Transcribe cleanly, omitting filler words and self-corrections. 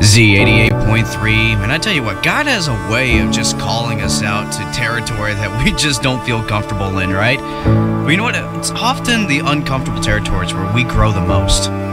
Z88.3, and I tell you what, God has a way of just calling us out to territory that we just don't feel comfortable in, right? But you know what? It's often the uncomfortable territories where we grow the most.